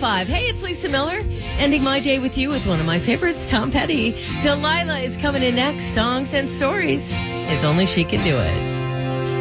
105. Hey, it's Lisa Miller, ending my day with you with one of my favorites, Tom Petty. Delilah is coming in next. Songs and Stories, as only she can do it.